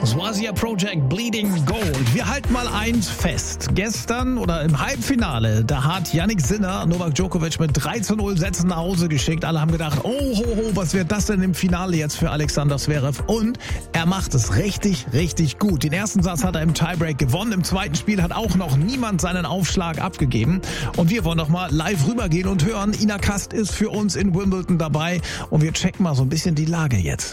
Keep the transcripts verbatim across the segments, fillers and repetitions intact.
Swazia Project Bleeding Gold. Wir halten mal eins fest. Gestern oder im Halbfinale, da hat Jannik Sinner Novak Djokovic mit drei zu null Sätzen nach Hause geschickt. Alle haben gedacht, oh, ho, ho, was wird das denn im Finale jetzt für Alexander Zverev? Und er macht es richtig, richtig gut. Den ersten Satz hat er im Tiebreak gewonnen. Im zweiten Spiel hat auch noch niemand seinen Aufschlag abgegeben. Und wir wollen noch mal live rübergehen und hören. Ina Kast ist für uns in Wimbledon dabei. Und wir checken mal so ein bisschen die Lage jetzt.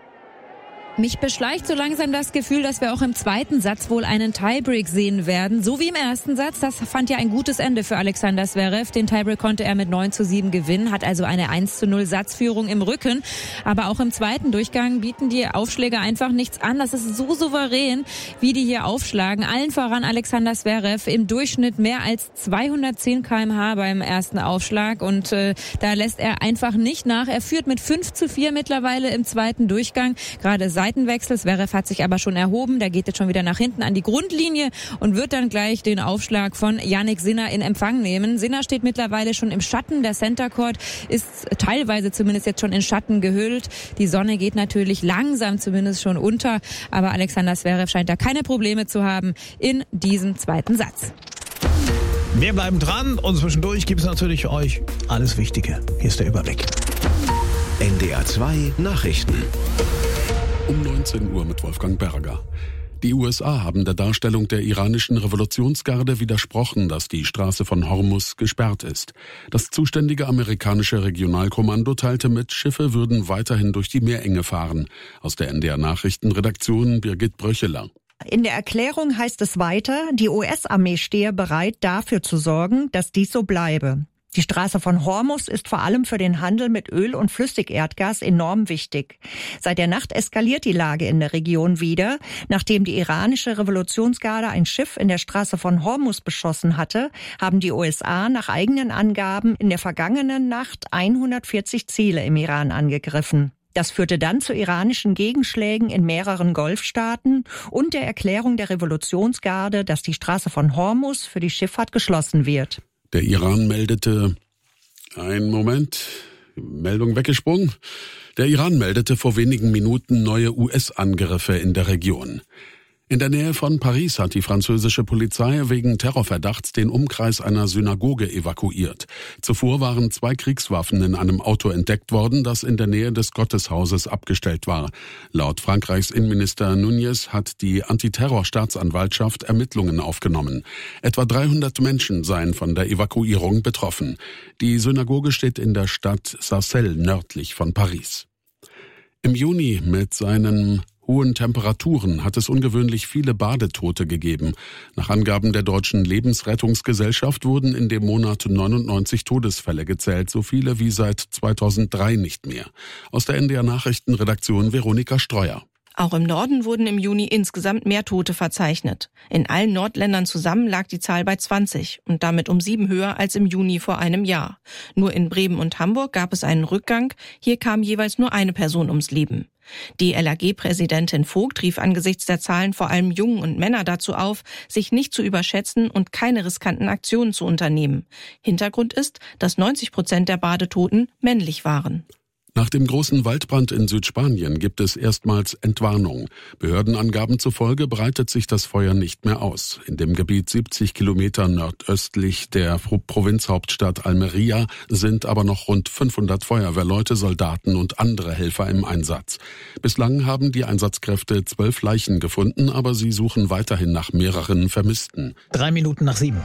Mich beschleicht so langsam das Gefühl, dass wir auch im zweiten Satz wohl einen Tiebreak sehen werden. So wie im ersten Satz. Das fand ja ein gutes Ende für Alexander Zverev. Den Tiebreak konnte er mit neun zu sieben gewinnen, hat also eine eins zu null Satzführung im Rücken. Aber auch im zweiten Durchgang bieten die Aufschläge einfach nichts an. Das ist so souverän, wie die hier aufschlagen. Allen voran Alexander Zverev im Durchschnitt mehr als zweihundertzehn Kilometer pro Stunde beim ersten Aufschlag. Und äh, da lässt er einfach nicht nach. Er führt mit fünf zu vier mittlerweile im zweiten Durchgang. Gerade Seitenwechsel. Zverev hat sich aber schon erhoben. Der geht jetzt schon wieder nach hinten an die Grundlinie und wird dann gleich den Aufschlag von Jannik Sinner in Empfang nehmen. Sinner steht mittlerweile schon im Schatten. Der Center Court ist teilweise zumindest jetzt schon in Schatten gehüllt. Die Sonne geht natürlich langsam zumindest schon unter. Aber Alexander Zverev scheint da keine Probleme zu haben in diesem zweiten Satz. Wir bleiben dran und zwischendurch gibt es natürlich für euch alles Wichtige. Hier ist der Überblick. N D R zwei Nachrichten. Um neunzehn Uhr mit Wolfgang Berger. Die U S A haben der Darstellung der iranischen Revolutionsgarde widersprochen, dass die Straße von Hormuz gesperrt ist. Das zuständige amerikanische Regionalkommando teilte mit, Schiffe würden weiterhin durch die Meerenge fahren. Aus der N D R Nachrichtenredaktion Birgit Bröcheler. In der Erklärung heißt es weiter, die U S-Armee stehe bereit, dafür zu sorgen, dass dies so bleibe. Die Straße von Hormuz ist vor allem für den Handel mit Öl und Flüssigerdgas enorm wichtig. Seit der Nacht eskaliert die Lage in der Region wieder. Nachdem die iranische Revolutionsgarde ein Schiff in der Straße von Hormuz beschossen hatte, haben die U S A nach eigenen Angaben in der vergangenen Nacht hundertvierzig Ziele im Iran angegriffen. Das führte dann zu iranischen Gegenschlägen in mehreren Golfstaaten und der Erklärung der Revolutionsgarde, dass die Straße von Hormuz für die Schifffahrt geschlossen wird. Der Iran meldete, einen Moment, Meldung weggesprungen. Der Iran meldete vor wenigen Minuten neue U S-Angriffe in der Region. In der Nähe von Paris hat die französische Polizei wegen Terrorverdachts den Umkreis einer Synagoge evakuiert. Zuvor waren zwei Kriegswaffen in einem Auto entdeckt worden, das in der Nähe des Gotteshauses abgestellt war. Laut Frankreichs Innenminister Nunez hat die Antiterror-Staatsanwaltschaft Ermittlungen aufgenommen. Etwa dreihundert Menschen seien von der Evakuierung betroffen. Die Synagoge steht in der Stadt Sarcelles nördlich von Paris. Im Juni mit seinen hohen Temperaturen hat es ungewöhnlich viele Badetote gegeben. Nach Angaben der Deutschen Lebensrettungsgesellschaft wurden in dem Monat neunundneunzig Todesfälle gezählt, so viele wie seit zweitausenddrei nicht mehr. Aus der N D R Nachrichtenredaktion Veronika Streuer. Auch im Norden wurden im Juni insgesamt mehr Tote verzeichnet. In allen Nordländern zusammen lag die Zahl bei zwanzig und damit um sieben höher als im Juni vor einem Jahr. Nur in Bremen und Hamburg gab es einen Rückgang. Hier kam jeweils nur eine Person ums Leben. Die L A G-Präsidentin Vogt rief angesichts der Zahlen vor allem Jungen und Männer dazu auf, sich nicht zu überschätzen und keine riskanten Aktionen zu unternehmen. Hintergrund ist, dass neunzig Prozent der Badetoten männlich waren. Nach dem großen Waldbrand in Südspanien gibt es erstmals Entwarnung. Behördenangaben zufolge breitet sich das Feuer nicht mehr aus. In dem Gebiet siebzig Kilometer nordöstlich der Provinzhauptstadt Almería sind aber noch rund fünfhundert Feuerwehrleute, Soldaten und andere Helfer im Einsatz. Bislang haben die Einsatzkräfte zwölf Leichen gefunden, aber sie suchen weiterhin nach mehreren Vermissten. Drei Minuten nach sieben.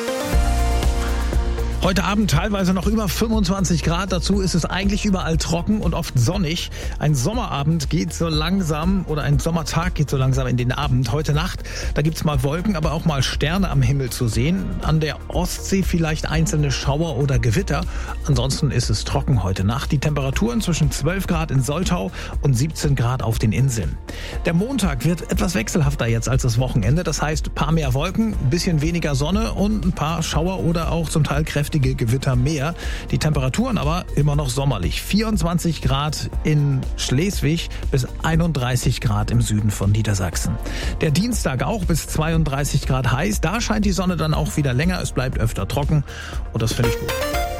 Heute Abend teilweise noch über fünfundzwanzig Grad. Dazu ist es eigentlich überall trocken und oft sonnig. Ein Sommerabend geht so langsam oder ein Sommertag geht so langsam in den Abend. Heute Nacht, da gibt's mal Wolken, aber auch mal Sterne am Himmel zu sehen. An der Ostsee vielleicht einzelne Schauer oder Gewitter. Ansonsten ist es trocken heute Nacht. Die Temperaturen zwischen zwölf Grad in Soltau und siebzehn Grad auf den Inseln. Der Montag wird etwas wechselhafter jetzt als das Wochenende. Das heißt, ein paar mehr Wolken, ein bisschen weniger Sonne und ein paar Schauer oder auch zum Teil kräftige Gewitter mehr. Die Temperaturen aber immer noch sommerlich. vierundzwanzig Grad in Schleswig bis einunddreißig Grad im Süden von Niedersachsen. Der Dienstag auch bis zweiunddreißig Grad heiß. Da scheint die Sonne dann auch wieder länger. Es bleibt öfter trocken und das finde ich gut.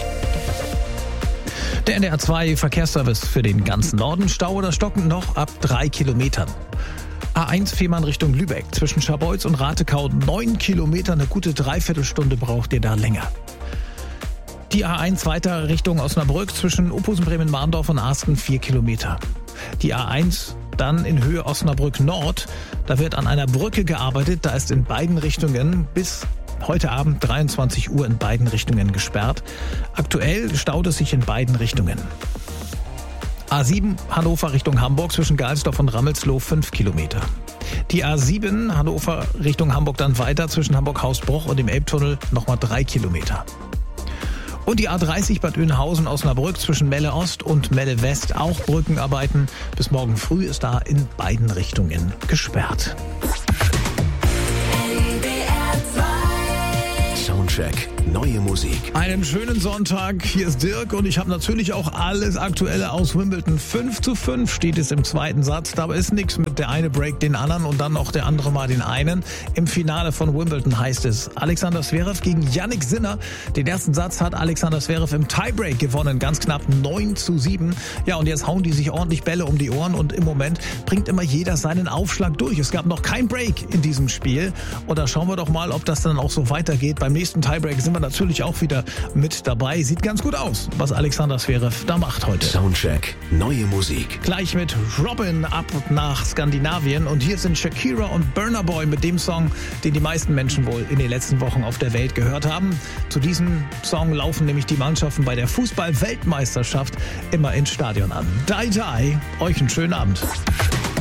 Der N D R zwei Verkehrsservice für den ganzen Norden. Stau oder Stocken noch ab drei Kilometern. A eins Fehmarn Richtung Lübeck. Zwischen Scharbeutz und Ratekau neun Kilometer. Eine gute Dreiviertelstunde braucht ihr da länger. Die A eins weiter Richtung Osnabrück. Zwischen Ophusen, Bremen-Marndorf und Arsten vier Kilometer. Die A eins dann in Höhe Osnabrück Nord. Da wird an einer Brücke gearbeitet. Da ist in beiden Richtungen bis heute Abend dreiundzwanzig Uhr in beiden Richtungen gesperrt. Aktuell staut es sich in beiden Richtungen. A sieben Hannover Richtung Hamburg zwischen Galsdorf und Rammelsloh fünf Kilometer. Die A sieben Hannover Richtung Hamburg dann weiter zwischen Hamburg-Hausbruch und dem Elbtunnel nochmal drei Kilometer. Und die A dreißig Bad Oeynhausen-Osnabrück zwischen Melle Ost und Melle West auch Brückenarbeiten. Bis morgen früh ist da in beiden Richtungen gesperrt. Soundcheck, neue Musik. Einen schönen Sonntag, hier ist Dirk und ich habe natürlich auch alles Aktuelle aus Wimbledon. fünf zu fünf steht es im zweiten Satz, dabei ist nichts mit der eine Break den anderen und dann noch der andere mal den einen. Im Finale von Wimbledon heißt es Alexander Zverev gegen Jannik Sinner. Den ersten Satz hat Alexander Zverev im Tiebreak gewonnen, ganz knapp neun zu sieben. Ja, und jetzt hauen die sich ordentlich Bälle um die Ohren und im Moment bringt immer jeder seinen Aufschlag durch. Es gab noch kein Break in diesem Spiel und da schauen wir doch mal, ob das dann auch so weitergeht. Beim nächsten Tiebreak sind wir natürlich auch wieder mit dabei. Sieht ganz gut aus, was Alexander Zverev da macht heute. Soundcheck, neue Musik. Gleich mit Robin ab nach Skandinavien. Und hier sind Shakira und Burna Boy mit dem Song, den die meisten Menschen wohl in den letzten Wochen auf der Welt gehört haben. Zu diesem Song laufen nämlich die Mannschaften bei der Fußball-Weltmeisterschaft immer ins Stadion an. Die Die, euch einen schönen Abend.